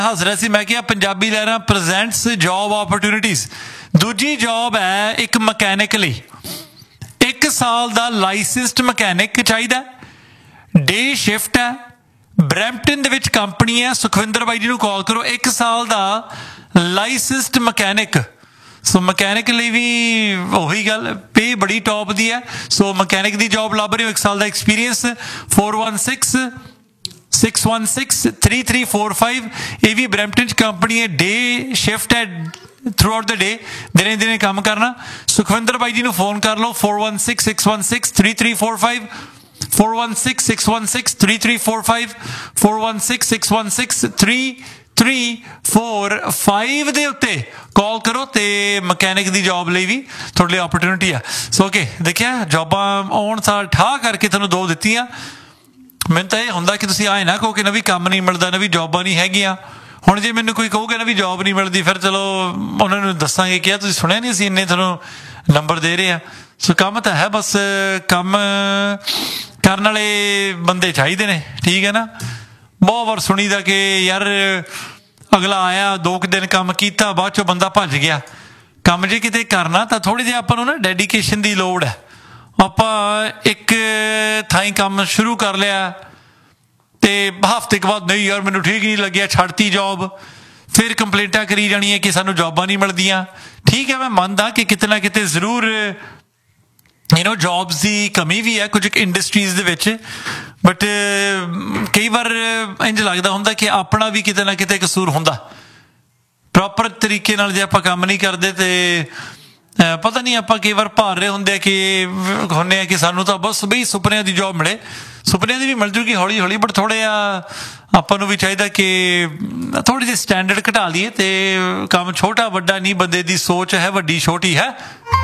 हस रहा सी, मैं क्या पंजाबी लहरा प्रेजेंट्स जॉब अपॉर्चुनिटीज। दूजी जॉब है एक मकैनिक लई, 1 साल का लाइसेंस्ड मकैनिक चाहिए, डे शिफ्ट है, ब्रैम्पटन दे विच कंपनी है। सुखविंदर बाई जी नूं कॉल करो, 1 साल का लाइसेंस्ड मकैनिक। सो मकैनिक लिए भी वही गल, पे बड़ी टॉप दी है। सो मकैनिक की जॉब लभ रहे हो, 1 साल का एक्सपीरियंस। 4166163345। ये भी ब्रैम्पटन कंपनी है, डे शिफ्ट है, थ्रू आउट द डे दिने दिने काम करना। सुखविंदर बाई जी नूं फोन कर लो, 4166163345, 4166163345, 4166163345 ਦੇ ਉੱਤੇ कॉल करो। तो मकैनिक की जॉब ਲਈ भी ਤੁਹਾਡੇ ਲਈ अपॉर्चुनिटी है। सो ओके, देखिया जॉबां आउण सार ठा करके ਤੁਹਾਨੂੰ 2 ਦਿੱਤੀਆਂ। ਮੈਨੂੰ ਤਾਂ ਇਹ ਹੁੰਦਾ ਕਿ ਤੁਸੀਂ ਆਏ ਨਾ ਕਹੋ ਕਿ ਨਵੀਂ ਕੰਮ ਨਹੀਂ ਮਿਲਦਾ, ਨਵੀਂ ਜੌਬਾਂ ਨਹੀਂ ਹੈਗੀਆਂ। ਹੁਣ ਜੇ ਮੈਨੂੰ ਕੋਈ ਕਹੂਗਾ ਨਵੀਂ ਜੌਬ ਨਹੀਂ ਮਿਲਦੀ, ਫਿਰ ਚਲੋ ਉਹਨਾਂ ਨੂੰ ਦੱਸਾਂਗੇ ਕਿ ਤੁਸੀਂ ਸੁਣਿਆ ਨਹੀਂ ਅਸੀਂ ਇੰਨੇ ਤੁਹਾਨੂੰ ਨੰਬਰ ਦੇ ਰਹੇ ਹਾਂ। ਸੋ ਕੰਮ ਤਾਂ ਹੈ, ਬਸ ਕੰਮ ਕਰਨ ਵਾਲੇ ਬੰਦੇ ਚਾਹੀਦੇ ਨੇ, ਠੀਕ ਹੈ ਨਾ। ਬਹੁਤ ਵਾਰ ਸੁਣੀਦਾ ਕਿ ਯਾਰ ਅਗਲਾ ਆਇਆ 2 ਦਿਨ ਕੰਮ ਕੀਤਾ, ਬਾਅਦ ਚੋਂ ਬੰਦਾ ਭੱਜ ਗਿਆ। ਕੰਮ ਜੇ ਕਿਤੇ ਕਰਨਾ ਤਾਂ ਥੋੜ੍ਹੀ ਜਿਹੀ ਆਪਾਂ ਨੂੰ ਨਾ ਡੈਡੀਕੇਸ਼ਨ ਦੀ ਲੋੜ ਹੈ। ਆਪਾਂ ਇੱਕ ਥਾਈਂ ਕੰਮ ਸ਼ੁਰੂ ਕਰ ਲਿਆ ਤੇ ਹਫ਼ਤੇ ਕੁ ਬਾਅਦ ਨਹੀਂ ਯਾਰ ਮੈਨੂੰ ਠੀਕ ਨਹੀਂ ਲੱਗਿਆ, ਛੱਡਤੀ ਜੌਬ, ਫਿਰ ਕੰਪਲੇਂਟਾਂ ਕਰੀ ਜਾਣੀਆਂ ਕਿ ਸਾਨੂੰ ਜੌਬਾਂ ਨਹੀਂ ਮਿਲਦੀਆਂ। ਠੀਕ ਹੈ, ਮੈਂ ਮੰਨਦਾ ਕਿ ਕਿਤੇ ਨਾ ਕਿਤੇ ਜ਼ਰੂਰ ਜੌਬਸ ਦੀ ਕਮੀ ਵੀ ਹੈ ਕੁਝ ਇੰਡਸਟਰੀਜ਼ ਦੇ ਵਿੱਚ, ਬਟ ਕਈ ਵਾਰ ਇੰਝ ਲੱਗਦਾ ਹੁੰਦਾ ਕਿ ਆਪਣਾ ਵੀ ਕਿਤੇ ਨਾ ਕਿਤੇ ਕਸੂਰ ਹੁੰਦਾ। ਪ੍ਰੋਪਰ ਤਰੀਕੇ ਨਾਲ ਜੇ ਆਪਾਂ ਕੰਮ ਨਹੀਂ ਕਰਦੇ ਤੇ ਪਤਾ ਨਹੀਂ, ਆਪਾਂ ਕਈ ਵਾਰ ਭਾਰ ਰਹੇ ਹੁੰਦੇ ਆ ਕਿ ਹੁੰਦੇ ਆ ਕਿ ਸਾਨੂੰ ਤਾਂ ਬਸ ਬਈ ਸੁਪਨਿਆਂ ਦੀ ਜੌਬ ਮਿਲੇ। ਸੁਪਨਿਆਂ ਦੀ ਵੀ ਮਿਲ ਜੂਗੀ ਹੌਲੀ ਹੌਲੀ, ਬਟ ਥੋੜ੍ਹਾ ਜਿਹਾ ਆਪਾਂ ਨੂੰ ਵੀ ਚਾਹੀਦਾ ਕਿ ਥੋੜ੍ਹੀ ਜਿਹੀ ਸਟੈਂਡਰਡ ਘਟਾ ਲਈਏ। ਤੇ ਕੰਮ ਛੋਟਾ ਵੱਡਾ ਨਹੀਂ, ਬੰਦੇ ਦੀ ਸੋਚ ਹੈ ਵੱਡੀ ਛੋਟੀ ਹੈ।